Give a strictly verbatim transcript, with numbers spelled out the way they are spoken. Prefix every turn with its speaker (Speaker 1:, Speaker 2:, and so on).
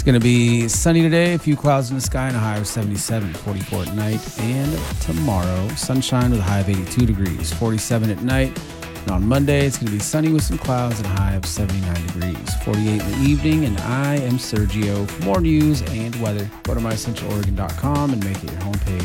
Speaker 1: going to be sunny today, a few clouds in the sky, and a high of seventy-seven, forty-four at night. And tomorrow, sunshine with a high of eighty-two degrees, forty-seven at night. And on Monday, it's going to be sunny with some clouds and a high of seventy-nine degrees, forty-eight in the evening. And I am Sergio. For more news and weather, go to my central oregon dot com and make it your homepage